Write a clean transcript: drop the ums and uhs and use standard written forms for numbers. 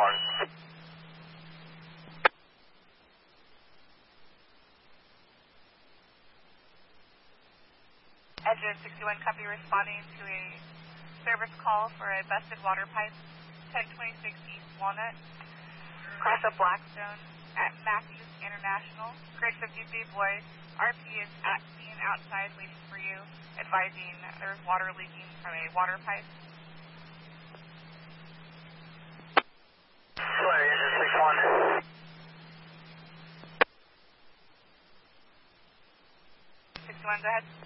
Engine 61 copy, responding to a service call for a busted water pipe, 1026 East Walnut, across of Blackstone at Matthews International. Correct 50 boy, RP is seen outside waiting for you, advising there's water leaking from a water pipe. Sorry, engine 61. 61, go ahead.